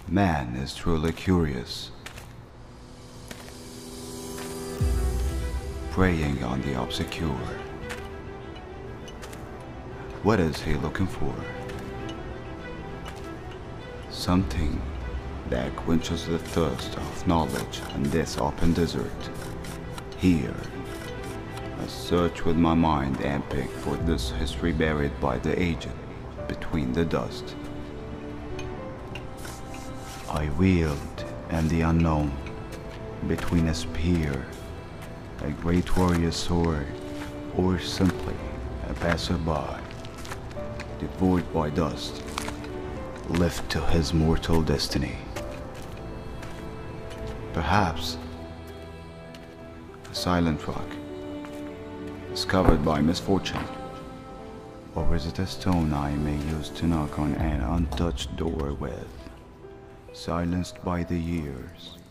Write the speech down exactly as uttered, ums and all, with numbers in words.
Man is truly curious, preying on the obscure. What is he looking for? Something that quenches the thirst of knowledge in this open desert. Here, I search with my mind epic for this history buried by the aged between the dust. I wield in the unknown, between a spear, a great warrior's sword, or simply a passerby, devoid by dust, left to his mortal destiny. Perhaps a silent rock, discovered by misfortune, or is it a stone I may use to knock on an untouched door with, silenced by the years?